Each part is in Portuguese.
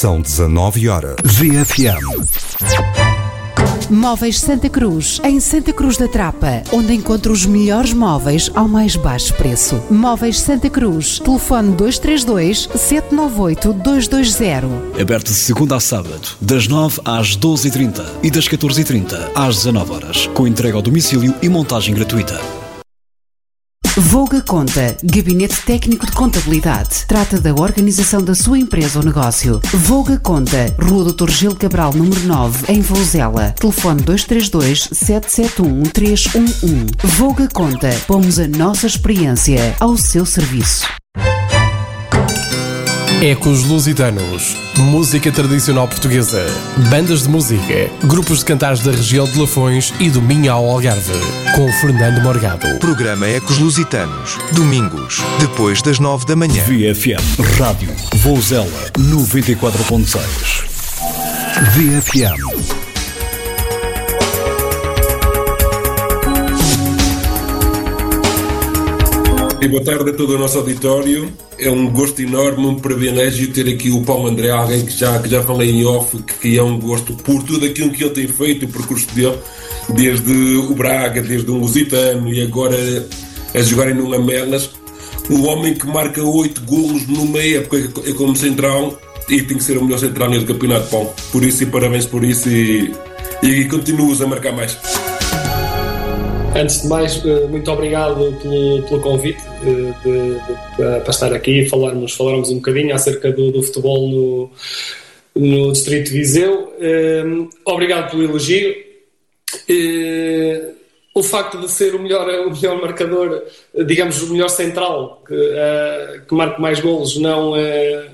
São 19 horas. VFM. Móveis Santa Cruz, em Santa Cruz da Trapa, onde encontra os melhores móveis ao mais baixo preço. Móveis Santa Cruz, telefone 232-798-220. Aberto de segunda a sábado, das 9 às 12h30 e das 14h30 às 19 horas, com entrega ao domicílio e montagem gratuita. Voga Conta, Gabinete Técnico de Contabilidade. Trata da organização da sua empresa ou negócio. Voga Conta, Rua Dr. Gil Cabral, número 9, em Vouzela. Telefone 232-771-311. Voga Conta, pomos a nossa experiência ao seu serviço. Ecos Lusitanos, música tradicional portuguesa, bandas de música, grupos de cantares da região de Lafões e do Minho ao Algarve, com Fernando Morgado. Programa Ecos Lusitanos, domingos, depois das 9 da manhã. VFM, Rádio Vouzela, 94.6. VFM. E boa tarde a todo o nosso auditório. É um gosto enorme, um privilégio ter aqui o Paulo André, alguém que já falei em off, que é um gosto por tudo aquilo que ele tem feito, o percurso dele, desde o Braga, desde um Lusitano e agora a jogarem no Lamelas. O homem que marca 8 golos numa época como central e tem que ser o melhor central neste campeonato, Paulo. Por isso, e parabéns por isso e continuas a marcar mais. Antes de mais, muito obrigado pelo convite para estar aqui e falarmos um bocadinho acerca do futebol no Distrito de Viseu. Obrigado pelo elogio. O facto de ser o melhor marcador, digamos, o melhor central que marque mais golos, não é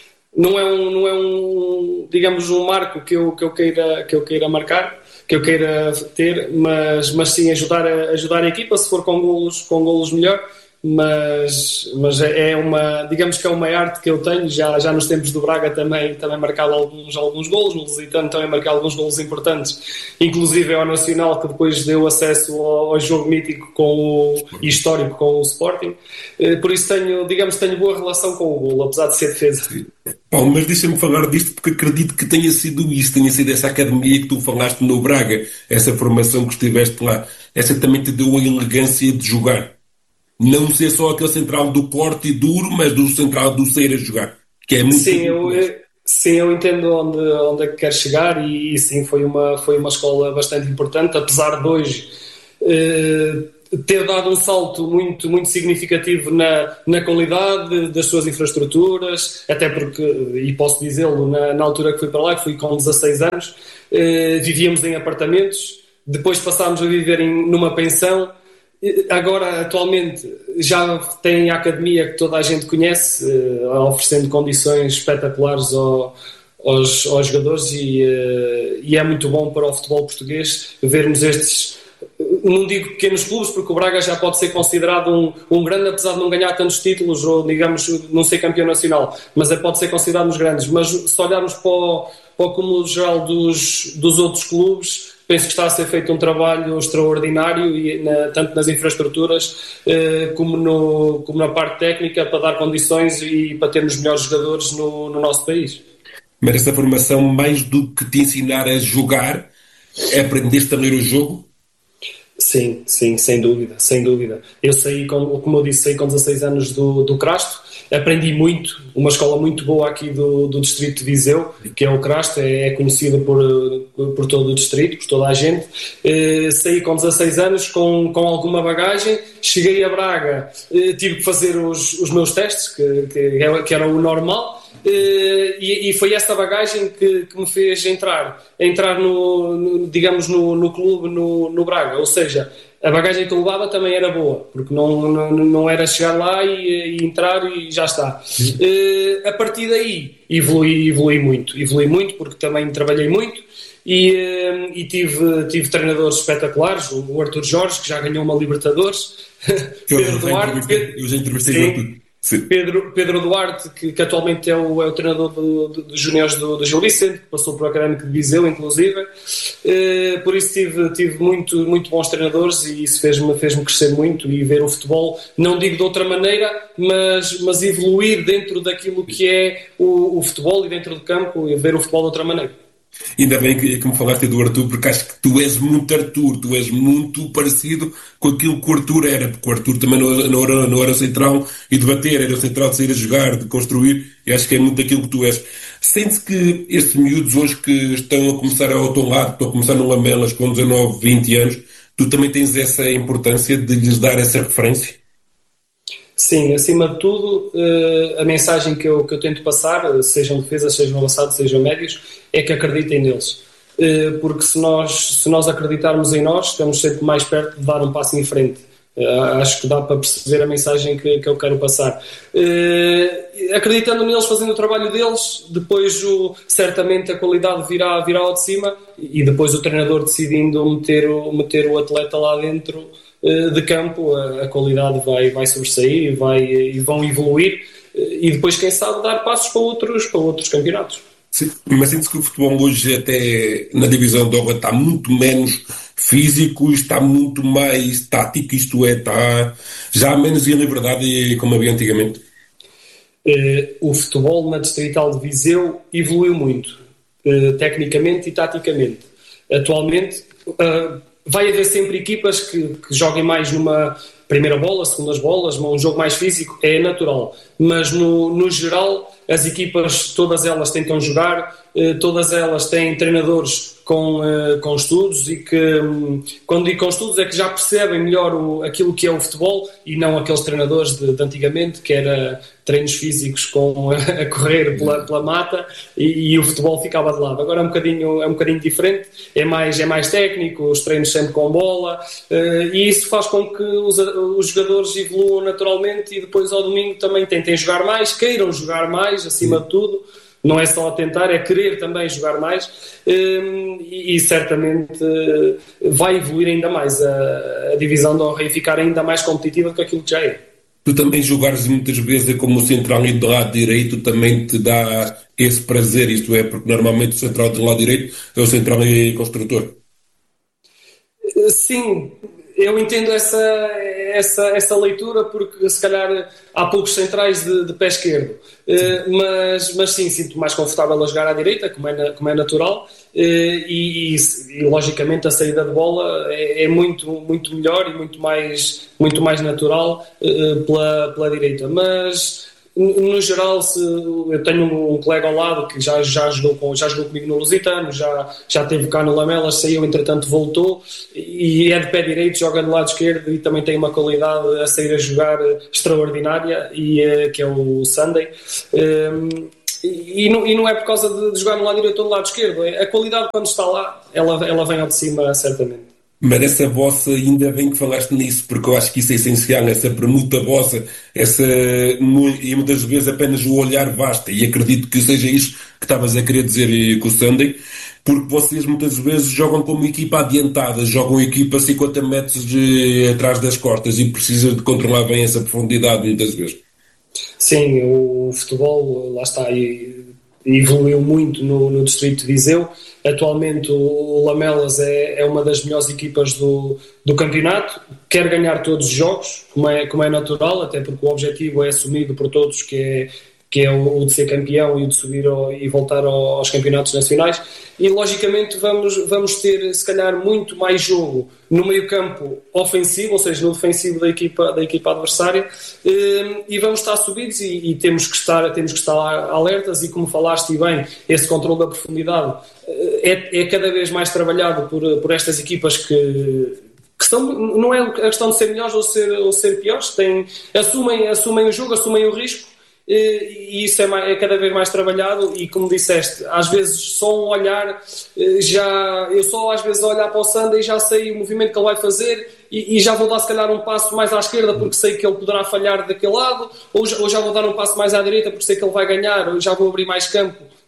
um digamos um marco que eu queira marcar, que eu queira ter, mas sim ajudar a equipa, se for com golos melhor, mas é digamos que é uma arte que eu tenho, já nos tempos do Braga também marcava alguns golos, no Lusitano também marquei alguns golos importantes, inclusive ao Nacional, que depois deu acesso ao jogo mítico e histórico com o Sporting, por isso tenho boa relação com o golo, apesar de ser defesa. Paulo, mas deixa-me falar disto porque acredito que tenha sido essa academia que tu falaste no Braga, essa formação que estiveste lá, essa também te deu a elegância de jogar. Não ser só aquele central do porte duro, mas do central do sair a jogar, que é muito... Sim, eu entendo onde é que quer chegar e sim, foi uma escola bastante importante, apesar de hoje ter dado um salto muito, muito significativo na qualidade das suas infraestruturas, até porque, e posso dizê-lo, na altura que fui para lá, que fui com 16 anos, vivíamos em apartamentos, depois passámos a viver numa pensão. Agora, atualmente, já tem a academia que toda a gente conhece, oferecendo condições espetaculares aos jogadores e é muito bom para o futebol português vermos estes, não digo pequenos clubes, porque o Braga já pode ser considerado um grande, apesar de não ganhar tantos títulos, ou digamos, não ser campeão nacional, mas pode ser considerado nos grandes. Mas se olharmos para o cúmulo geral dos outros clubes, penso que está a ser feito um trabalho extraordinário, tanto nas infraestruturas como na parte técnica, para dar condições e para termos melhores jogadores no nosso país. Mas essa formação, mais do que te ensinar a jogar, aprendeste a ler o jogo? Sim, sem dúvida. Eu saí, como eu disse, saí com 16 anos do Crasto, aprendi muito, uma escola muito boa aqui do Distrito de Viseu, que é o Crasto, é conhecida por todo o Distrito, por toda a gente. Saí com 16 anos com alguma bagagem, cheguei a Braga, tive que fazer os meus testes, que era o normal, e foi esta bagagem que me fez entrar digamos, no clube, no Braga. Ou seja, a bagagem que eu levava também era boa, porque não era chegar lá e entrar e já está. A partir daí evolui muito, porque também trabalhei muito e tive treinadores espetaculares, o Arthur Jorge, que já ganhou uma Libertadores, Pedro Duarte. Eu já entrevistei o Arthur. Pedro Duarte, que atualmente é o treinador dos juniores do Gil Vicente, que passou para o Académico de Viseu, inclusive. Por isso tive muito, muito bons treinadores e isso fez-me crescer muito e ver o futebol, não digo de outra maneira, mas evoluir dentro daquilo que é o futebol e dentro do campo e ver o futebol de outra maneira. Ainda bem que me falaste do Arthur, porque acho que tu és muito Arthur, tu és muito parecido com aquilo que o Arthur era, porque o Arthur também não era central e de bater, era central de sair a jogar, de construir, e acho que é muito aquilo que tu és. Sente-se que estes miúdos hoje que estão a começar ao teu lado, estão a começar no Lamelas com 19, 20 anos, tu também tens essa importância de lhes dar essa referência? Sim, acima de tudo, a mensagem que eu tento passar, sejam defesas, sejam avançados, sejam médios, é que acreditem neles. Porque se nós acreditarmos em nós, estamos sempre mais perto de dar um passo em frente. Acho que dá para perceber a mensagem que eu quero passar. Acreditando neles, fazendo o trabalho deles, depois certamente a qualidade virá ao de cima e depois o treinador decidindo meter o atleta lá dentro de campo, a qualidade vai sobressair e vão evoluir e depois, quem sabe, dar passos para outros campeonatos. Sim, mas sente-se que o futebol hoje, até na divisão de honra, está muito menos físico, está muito mais tático, isto é, está já menos em liberdade como havia antigamente. O futebol na Distrital de Viseu evoluiu muito, tecnicamente e taticamente. Atualmente vai haver sempre equipas que joguem mais numa primeira bola, segundas bolas, um jogo mais físico, é natural. Mas no geral, as equipas, todas elas tentam jogar, todas elas têm treinadores com estudos e que, quando digo com estudos, é que já percebem melhor aquilo que é o futebol e não aqueles treinadores de antigamente, que era treinos físicos a correr pela mata e o futebol ficava de lado. Agora é um bocadinho diferente, é mais técnico, os treinos sempre com bola, e isso faz com que os jogadores evoluam naturalmente e depois ao domingo também tentem jogar mais, queiram jogar mais, acima de tudo. Não é só tentar, é querer também jogar mais e certamente vai evoluir ainda mais a divisão de honra e ficar ainda mais competitiva do que aquilo que já é. Tu também jogares muitas vezes como central e do lado direito também te dá esse prazer, isto é, porque normalmente o central do lado direito é o central e construtor. Sim, eu entendo essa leitura porque se calhar há poucos centrais de pé esquerdo, mas sim, sinto mais confortável a jogar à direita, como é natural, e logicamente a saída de bola é muito, muito melhor e muito mais natural pela direita, mas no geral, eu tenho um colega ao lado que já jogou comigo no Lusitano, já teve cá no Lamelas, saiu, entretanto voltou e é de pé direito, joga do lado esquerdo e também tem uma qualidade a sair a jogar extraordinária, que é o Sunday. E não é por causa de jogar no lado direito ou do lado esquerdo, a qualidade quando está lá, ela vem ao de cima certamente. Mas essa vossa, ainda bem que falaste nisso, porque eu acho que isso é essencial, essa permuta vossa, e muitas vezes apenas o olhar basta, e acredito que seja isto que estavas a querer dizer com o Sunday, porque vocês muitas vezes jogam como equipa adiantada, jogam equipa 50 metros atrás das costas e precisam de controlar bem essa profundidade muitas vezes. Sim, o futebol, lá está, evoluiu muito no Distrito de Viseu. Atualmente o Lamelas é uma das melhores equipas do campeonato, quer ganhar todos os jogos, como é natural, até porque o objetivo é assumido por todos, que é o de ser campeão e o de subir e voltar aos campeonatos nacionais, e logicamente vamos ter se calhar muito mais jogo no meio campo ofensivo, ou seja, no defensivo da equipa adversária, e vamos estar subidos e temos que estar alertas, e como falaste bem, esse controle da profundidade é cada vez mais trabalhado por estas equipas que não é a questão de ser melhores ou ser piores, assumem o jogo, assumem o risco, e isso é cada vez mais trabalhado. E como disseste, às vezes só um olhar, eu só às vezes olhar para o Sunday e já sei o movimento que ele vai fazer e já vou dar se calhar um passo mais à esquerda porque sei que ele poderá falhar daquele lado, ou já vou dar um passo mais à direita porque sei que ele vai ganhar, ou já vou abrir mais campo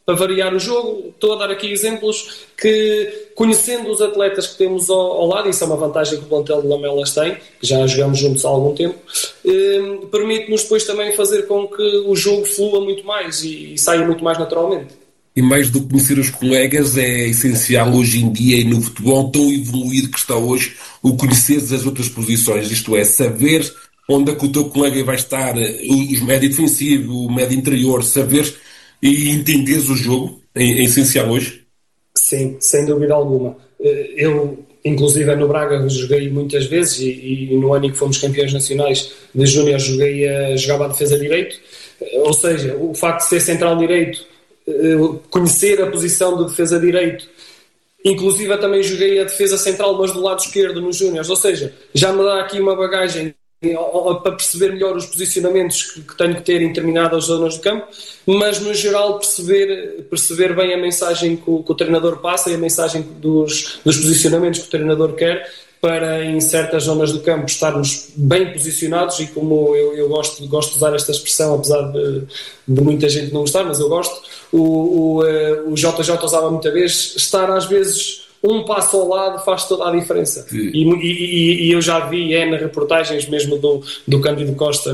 para variar o jogo. Estou a dar aqui exemplos que, conhecendo os atletas que temos ao lado, isso é uma vantagem que o plantel de Lamelas tem, que já jogamos juntos há algum tempo, permite-nos depois também fazer com que o jogo flua muito mais e saia muito mais naturalmente. E mais do que conhecer os colegas, é essencial hoje em dia e no futebol tão evoluído que está hoje, o conhecer as outras posições, isto é, saber onde é que o teu colega vai estar, os médio defensivo, o médio interior, saber e entenderes o jogo, é essencial hoje? Sim, sem dúvida alguma. Eu, inclusive no Braga, joguei muitas vezes e no ano em que fomos campeões nacionais de júnior jogava a defesa direito, ou seja, o facto de ser central direito, conhecer a posição de defesa direito, inclusive eu também joguei a defesa central, mas do lado esquerdo nos júniores, ou seja, já me dá aqui uma bagagem para perceber melhor os posicionamentos que tenho que ter em determinadas zonas do campo, mas no geral perceber bem a mensagem que o treinador passa e a mensagem dos posicionamentos que o treinador quer, para em certas zonas do campo estarmos bem posicionados. E como eu gosto de usar esta expressão, apesar de muita gente não gostar, mas eu gosto, o JJ usava muita vez, estar às vezes um passo ao lado faz toda a diferença. E eu já vi nas reportagens mesmo do Cândido Costa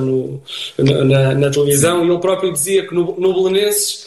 na televisão. Sim. E ele próprio dizia que no Belenenses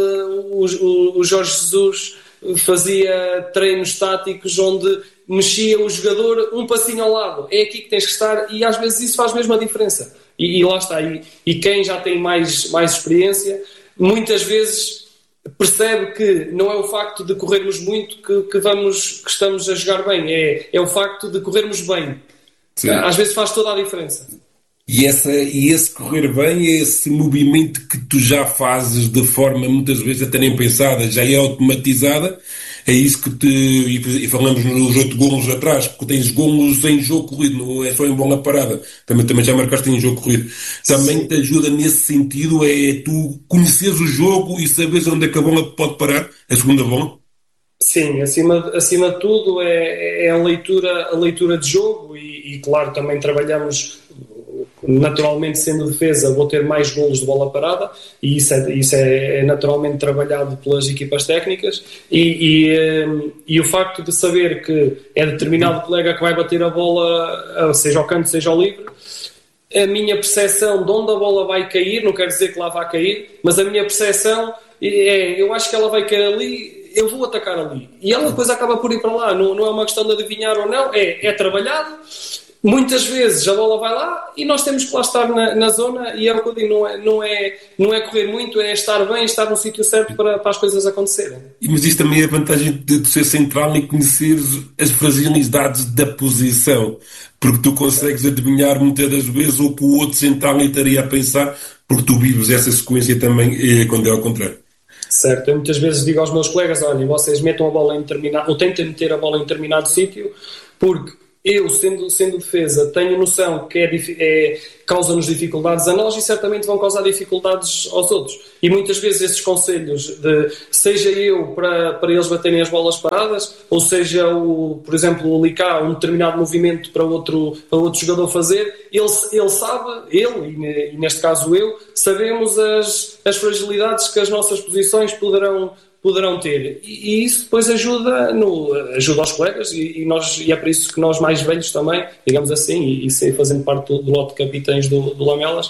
o Jorge Jesus fazia treinos táticos onde mexia o jogador um passinho ao lado, é aqui que tens que estar, e às vezes isso faz mesmo a diferença. E lá está, e quem já tem mais experiência muitas vezes percebe que não é o facto de corrermos muito que estamos a jogar bem, é o facto de corrermos bem. Sim. Às vezes faz toda a diferença. E esse correr bem é esse movimento que tu já fazes de forma muitas vezes até nem pensada, já é automatizada. É isso que e falamos nos 8 golos atrás, porque tens golos em jogo corrido, não é só em bola parada, também já marcaste em jogo corrido. Também Sim. Te ajuda nesse sentido, é tu conheceres o jogo e saberes onde é que a bola pode parar, a segunda bola? Sim, acima de tudo é a leitura de jogo e claro, também trabalhamos. Naturalmente, sendo defesa, vou ter mais golos de bola parada e isso é naturalmente trabalhado pelas equipas técnicas e o facto de saber que é determinado colega que vai bater a bola, seja ao canto, seja ao livre, a minha percepção de onde a bola vai cair, não quer dizer que lá vai cair, mas a minha percepção eu acho que ela vai cair ali, eu vou atacar ali, e ela depois acaba por ir para lá. Não é uma questão de adivinhar ou não, é trabalhado. Muitas vezes a bola vai lá e nós temos que lá estar na zona, e é o que eu digo, não é correr muito, é estar bem, estar no sítio certo para as coisas acontecerem. Mas isto também é a vantagem de ser central e conhecer as fragilidades da posição, porque tu consegues adivinhar muitas das vezes o que o outro central estaria a pensar, porque tu vives essa sequência também quando é ao contrário. Certo, eu muitas vezes digo aos meus colegas, olhem, vocês metam a bola em determinado, ou tentem meter a bola em determinado sítio, porque eu, sendo defesa, tenho noção que causa-nos dificuldades a nós e certamente vão causar dificuldades aos outros. E muitas vezes esses conselhos, seja eu para eles baterem as bolas paradas, ou seja, por exemplo, o Licá, um determinado movimento para outro jogador fazer, ele sabe, e neste caso eu, sabemos as fragilidades que as nossas posições poderão ter, e isso depois ajuda aos colegas e é por isso que nós mais velhos também, digamos assim, e fazendo parte do lote de capitães do Lamelas,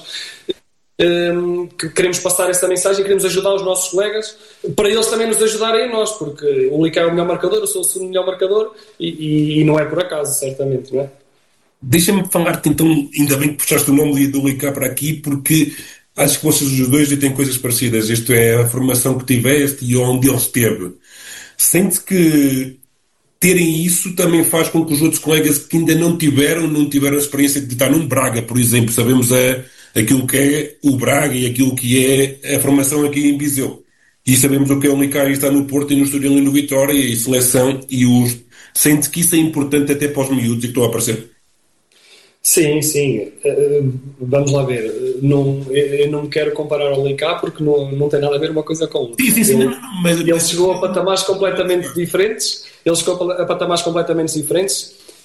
que queremos passar essa mensagem, queremos ajudar os nossos colegas para eles também nos ajudarem a nós, porque o Licá é o melhor marcador, eu sou o segundo melhor marcador e não é por acaso, certamente, não é? Deixa-me falar-te então, ainda bem que puxaste o nome do Licá para aqui, porque acho que vocês os dois têm coisas parecidas. Isto é a formação que tiveste e onde ele esteve. Sente que terem isso também faz com que os outros colegas que ainda não tiveram a experiência de estar num Braga, por exemplo. Sabemos aquilo que é o Braga e aquilo que é a formação aqui em Viseu. E sabemos o que é o Licá estar no Porto e no Estoril e no Vitória e a seleção. Sente que isso é importante até para os miúdos e que estão a aparecer? Sim. Vamos lá ver. Eu não me quero comparar ao Licá porque não tem nada a ver uma coisa com outra. Sim, ele chegou a patamares completamente diferentes.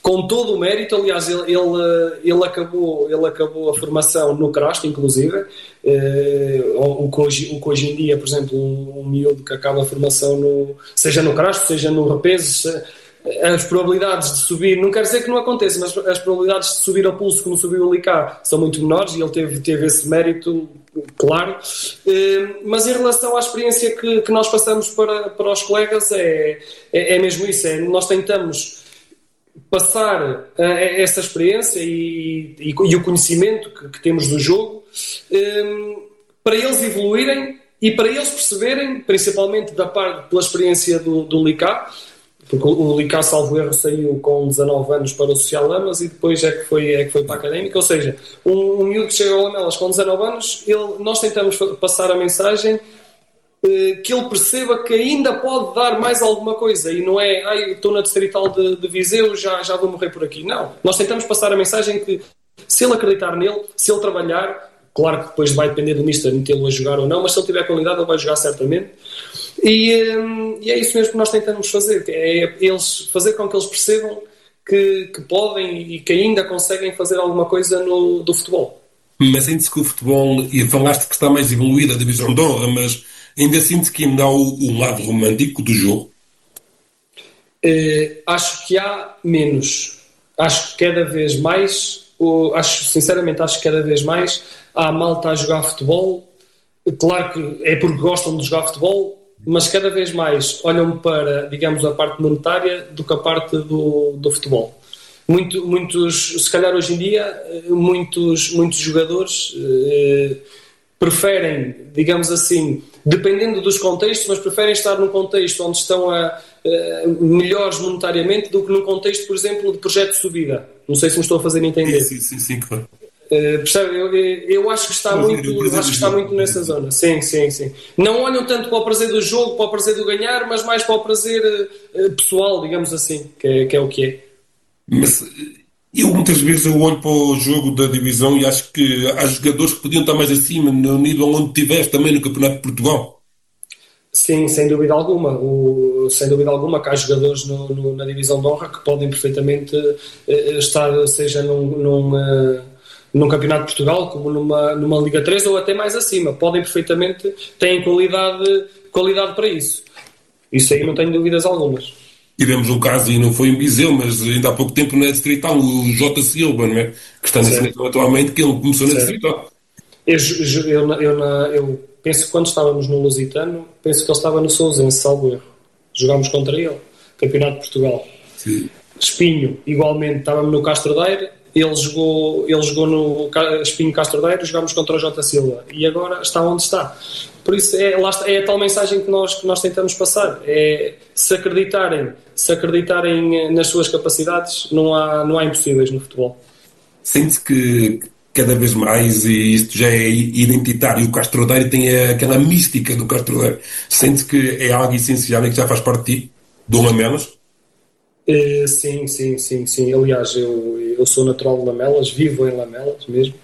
com todo o mérito. Aliás, ele acabou a formação no Crasto, inclusive, o que hoje em dia, por exemplo, um miúdo que acaba a formação seja no Crasto, seja no Repeses, as probabilidades de subir, não quer dizer que não aconteça, mas as probabilidades de subir ao Pulso como subiu o Licá são muito menores, e ele teve esse mérito, claro. Mas em relação à experiência que nós passamos para os colegas, é mesmo isso, nós tentamos passar essa experiência e o conhecimento que temos do jogo, para eles evoluírem e para eles perceberem, principalmente pela experiência do Licá, porque o Licá, salvo erro, saiu com 19 anos para o Social Lamas e depois é que foi para a Académica. Ou seja, um miúdo que chega ao Lamelas com 19 anos, nós tentamos passar a mensagem que ele perceba que ainda pode dar mais alguma coisa, e não é, estou na Distrital de Viseu, já vou morrer por aqui. Não, nós tentamos passar a mensagem que, se ele acreditar nele, se ele trabalhar, claro que depois vai depender do mister metê-lo a jogar ou não, mas se ele tiver qualidade ele vai jogar certamente. E é isso mesmo que nós tentamos fazer, fazer com que eles percebam que podem e que ainda conseguem fazer alguma coisa do futebol. Mas sente-se que o futebol, e falaste que está mais evoluída a divisão de honra, mas ainda sente-se que ainda há o lado romântico do jogo? Acho que há menos. Acho que cada vez mais, sinceramente acho que cada vez mais há malta a jogar futebol. Claro que é porque gostam de jogar futebol, mas cada vez mais olham para, digamos, a parte monetária do que a parte do futebol. Muitos, se calhar hoje em dia, muitos jogadores preferem, digamos assim, dependendo dos contextos, mas preferem estar num contexto onde estão melhores monetariamente do que num contexto, por exemplo, de projeto de subida. Não sei se me estou a fazer entender. Sim, claro. Percebe? Eu acho que está muito nessa zona. Sim. Não olham tanto para o prazer do jogo, para o prazer do ganhar, mas mais para o prazer pessoal, digamos assim, que é o que é. Mas muitas vezes eu olho para o jogo da divisão e acho que há jogadores que podiam estar mais acima, no nível onde estiveste também no Campeonato de Portugal. Sim, sem dúvida alguma. Sem dúvida alguma que há jogadores na divisão de honra que podem perfeitamente estar, seja num Campeonato de Portugal, como numa Liga 3 ou até mais acima. Podem perfeitamente, têm qualidade para isso. Isso aí não tenho dúvidas algumas. Tivemos um caso, e não foi em Viseu, mas ainda há pouco tempo na Distrital, o Jota Silva, não é? Que está na seleção atualmente, que ele começou na Distrital. Eu penso que quando estávamos no Lusitano, penso que ele estava no Sousense, salvo erro. Jogámos contra ele, Campeonato de Portugal. Sim. Espinho, igualmente, estávamos no Castro Daire. Ele jogou no Espinho Castro Daire, jogámos contra o Jota Silva e agora está onde está. Por isso é a tal mensagem que nós tentamos passar, se acreditarem nas suas capacidades, não há impossíveis no futebol. Sente-se que cada vez mais, e isto já é identitário, o Castro Daire tem aquela mística do Castro Daire. Sente-se que é algo essencial e que já faz parte de ti, do Lamelas? Sim. Aliás, eu sou natural de Lamelas, vivo em Lamelas mesmo.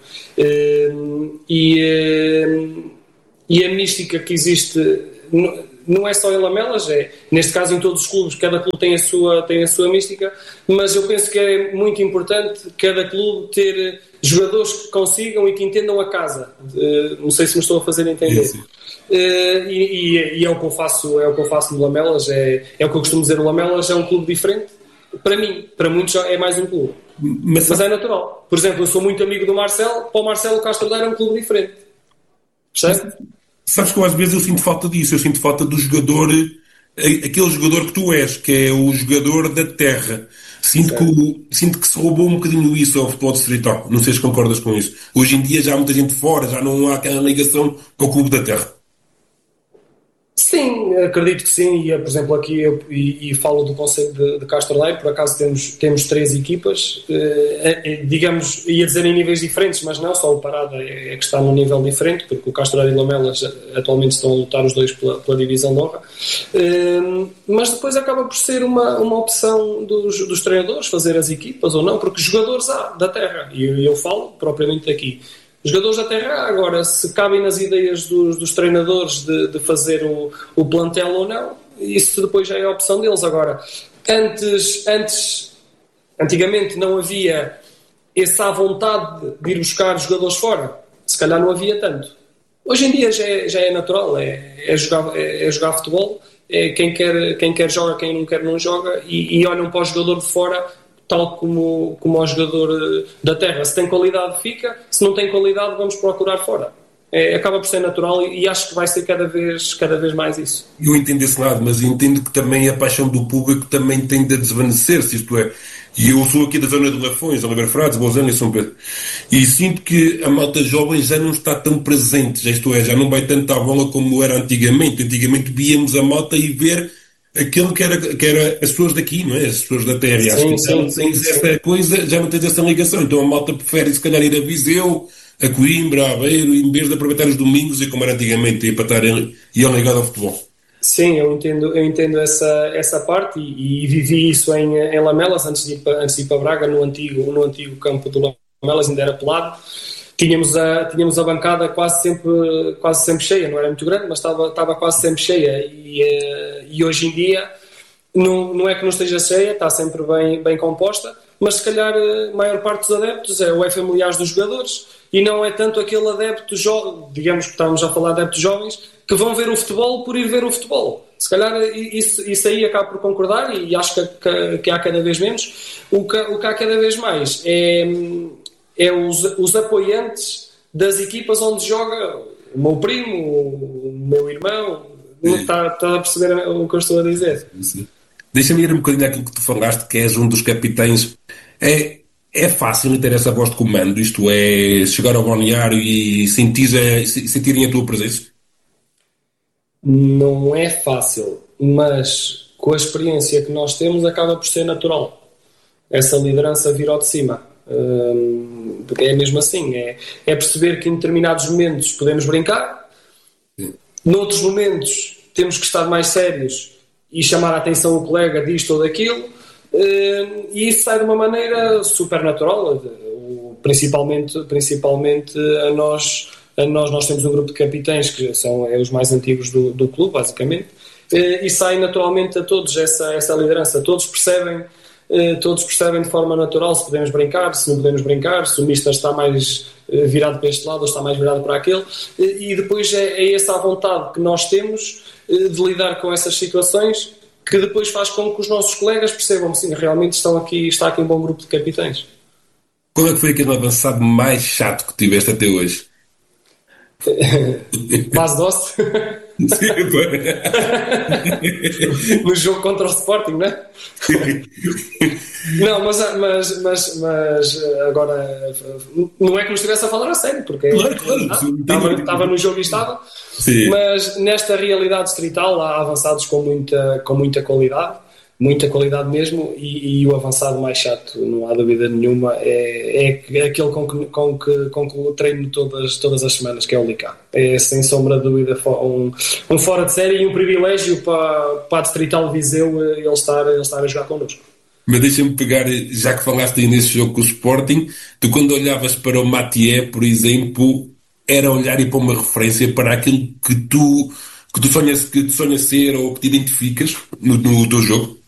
E a mística que existe não é só em Lamelas, neste caso em todos os clubes, cada clube tem a sua mística, mas eu penso que é muito importante cada clube ter jogadores que consigam e que entendam a casa. Não sei se me estou a fazer entender. Sim. E é o que eu faço no Lamelas, é o que eu costumo dizer, o Lamelas é um clube diferente. Para mim, para muitos é mais um clube, mas é natural. Por exemplo, eu sou muito amigo do Marcelo, para o Marcelo o Castro Daire é um clube diferente. Percebe? Sabes que às vezes eu sinto falta disso, eu sinto falta do jogador, aquele jogador que tu és, que é o jogador da terra. Sinto que se roubou um bocadinho isso ao futebol distrital. Não sei se concordas com isso. Hoje em dia já há muita gente fora, já não há aquela ligação com o clube da terra. Sim, acredito que sim. E, por exemplo, aqui eu falo do conceito de Castro Daire. Por acaso temos 3 equipas, digamos, ia dizer em níveis diferentes, mas não, só o Parada é que está num nível diferente, porque o Castro Daire e Lamelas atualmente estão a lutar os dois pela divisão de honra. Mas depois acaba por ser uma opção dos treinadores fazer as equipas ou não, porque jogadores há da terra, e eu falo propriamente daqui. Jogadores da terra, agora, se cabem nas ideias dos treinadores de fazer o plantel ou não, isso depois já é a opção deles. Agora, antes Antigamente não havia essa vontade de ir buscar jogadores fora. Se calhar não havia tanto. Hoje em dia já é natural, é jogar futebol, quem quer joga, quem não quer não joga, e olham para o jogador de fora tal como o jogador da terra. Se tem qualidade fica, se não tem qualidade vamos procurar fora. Acaba por ser natural e acho que vai ser cada vez mais isso. Eu entendo esse lado, mas entendo que também a paixão do público também tende a desvanecer-se, isto é, e eu sou aqui da zona de Lafões, Oliver Frades, Bolzano e São Pedro, e sinto que a malta jovem já não está tão presente, isto é, já não vai tanto à bola como era antigamente. Antigamente víamos a malta e ver aquilo que era as pessoas daqui, não é? As pessoas da terra. E acho que já não tens essa coisa, já não tens essa ligação, então a malta prefere se calhar ir a Viseu, a Coimbra, a Aveiro, em vez de aproveitar os domingos e como era antigamente, ir para estar ligado ao futebol. Sim, eu entendo essa parte e vivi isso em Lamelas antes de ir para Braga, no antigo campo do Lamelas, ainda era pelado. Tínhamos a bancada quase sempre cheia, não era muito grande, mas estava quase sempre cheia e hoje em dia não é que não esteja cheia, está sempre bem composta, mas se calhar a maior parte dos adeptos é familiares dos jogadores e não é tanto aquele adepto jovem, digamos que estamos a falar de adeptos jovens, que vão ver o futebol por ir ver o futebol. Se calhar isso aí acaba por concordar e acho que há cada vez menos. O que há cada vez mais é os apoiantes das equipas onde joga o meu primo, o meu irmão. Está a perceber o que eu estou a dizer? Deixa-me ir um bocadinho àquilo que tu falaste, que és um dos capitães. É fácil ter essa voz de comando, isto é, chegar ao balneário e sentirem a tua presença? Não é fácil, mas com a experiência que nós temos acaba por ser natural. Essa liderança vir ao de cima. Porque é mesmo assim, é perceber que em determinados momentos podemos brincar, noutros momentos temos que estar mais sérios e chamar a atenção o colega disto ou daquilo, e isso sai de uma maneira super natural. Principalmente a nós temos um grupo de capitães que são os mais antigos do clube, basicamente, e sai naturalmente a todos essa liderança. Todos percebem de forma natural se podemos brincar, se não podemos brincar, se o mister está mais virado para este lado ou está mais virado para aquele, e depois é essa a vontade que nós temos de lidar com essas situações que depois faz com que os nossos colegas percebam que sim, realmente está aqui um bom grupo de capitães. Qual é que foi aquele avançado mais chato que tiveste até hoje? Base Doce. No jogo contra o Sporting, não é? Não, mas agora não é que nos estivesse a falar a sério, porque claro. Estava no jogo e estava. Sim. Mas nesta realidade distrital há avançados com muita qualidade mesmo, e o avançado mais chato, não há dúvida nenhuma, é aquele com que treino todas as semanas, que é o Licá. É sem sombra de dúvida um fora de série e um privilégio para a distrital Viseu ele estar a jogar connosco. Mas deixa-me pegar, já que falaste aí nesse jogo com o Sporting, tu quando olhavas para o Mathieu, por exemplo, era olhar e para uma referência para aquilo que tu sonhas ser ou que te identificas no teu jogo?